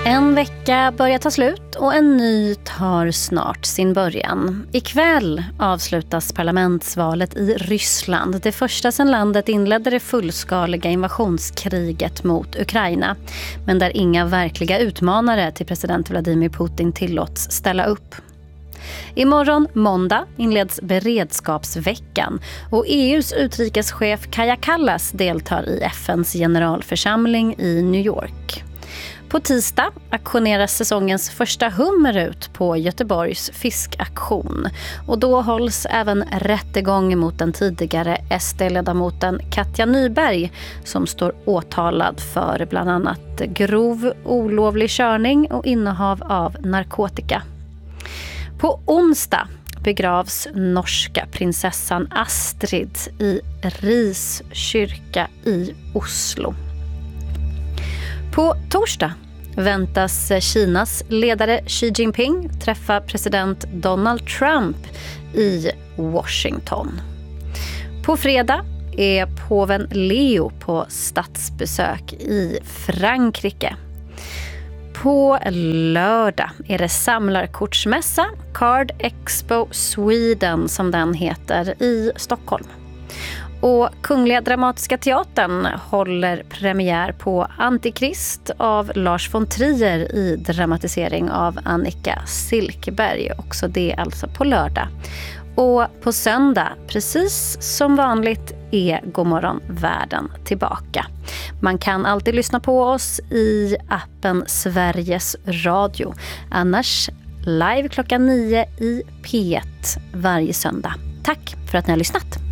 En vecka börjar ta slut och en ny tar snart sin början. Ikväll avslutas parlamentsvalet i Ryssland. Det första sedan landet inledde det fullskaliga invasionskriget mot Ukraina. Men där inga verkliga utmanare till president Vladimir Putin tillåts ställa upp. Imorgon, måndag, inleds beredskapsveckan och EUs utrikeschef Kaja Kallas deltar i FNs generalförsamling i New York. På tisdag auktioneras säsongens första hummer ut på Göteborgs fiskaktion. Och då hålls även rättegång mot den tidigare SD-ledamoten Katja Nyberg som står åtalad för bland annat grov olovlig körning och innehav av narkotika. På onsdag begravs norska prinsessan Astrid i Ris kyrka i Oslo. På torsdag väntas Kinas ledare Xi Jinping träffa president Donald Trump i Washington. På fredag är påven Leo på statsbesök i Frankrike. På lördag är det samlarkortsmässa Card Expo Sweden som den heter i Stockholm. Och Kungliga Dramatiska Teatern håller premiär på Antikrist av Lars von Trier i dramatisering av Annika Silkeberg. Också det alltså på lördag. Och på söndag, precis som vanligt, är Godmorgon världen tillbaka. Man kan alltid lyssna på oss i appen Sveriges Radio. Annars live klockan 9 i P1 varje söndag. Tack för att ni har lyssnat.